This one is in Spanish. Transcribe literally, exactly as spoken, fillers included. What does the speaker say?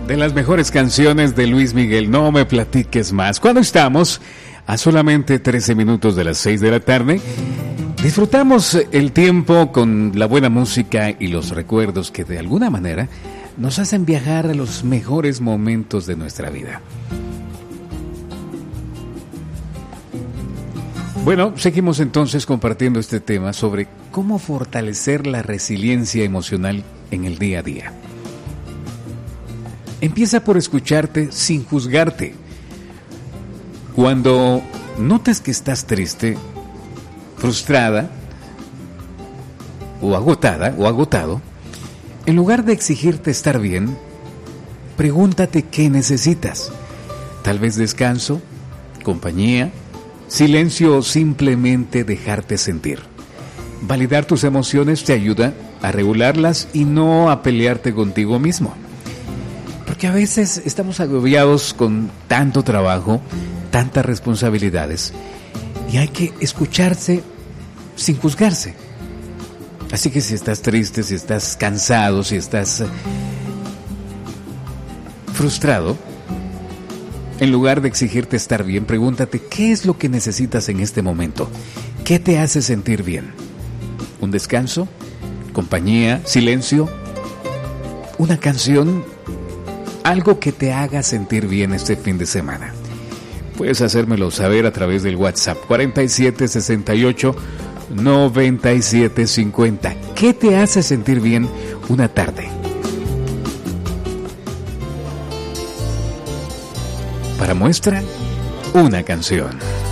De las mejores canciones de Luis Miguel, No me platiques más. Cuando estamos a solamente trece minutos de las seis de la tarde, disfrutamos el tiempo con la buena música y los recuerdos que de alguna manera nos hacen viajar a los mejores momentos de nuestra vida. Bueno, seguimos entonces compartiendo este tema sobre cómo fortalecer la resiliencia emocional en el día a día. Empieza por escucharte sin juzgarte. Cuando notes que estás triste, frustrada o agotada o agotado, en lugar de exigirte estar bien, pregúntate qué necesitas. Tal vez descanso, compañía, silencio o simplemente dejarte sentir. Validar tus emociones te ayuda a regularlas y no a pelearte contigo mismo. Porque a veces estamos agobiados con tanto trabajo, tantas responsabilidades, y hay que escucharse sin juzgarse. Así que si estás triste, si estás cansado, si estás frustrado, en lugar de exigirte estar bien, pregúntate qué es lo que necesitas en este momento. ¿Qué te hace sentir bien? ¿Un descanso? ¿Compañía? ¿Silencio? ¿Una canción? Algo que te haga sentir bien este fin de semana. Puedes hacérmelo saber a través del WhatsApp cuarenta y siete sesenta y ocho noventa y siete cincuenta. ¿Qué te hace sentir bien una tarde? Para muestra, una canción.